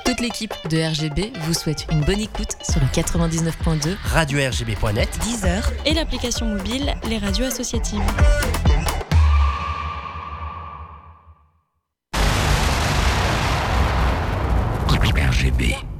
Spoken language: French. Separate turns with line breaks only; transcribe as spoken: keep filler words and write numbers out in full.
Toute l'équipe de R G B vous souhaite une bonne écoute sur le quatre-vingt-dix-neuf point deux,
radio r g b point net,
Deezer
et l'application mobile Les Radios Associatives.
R G B.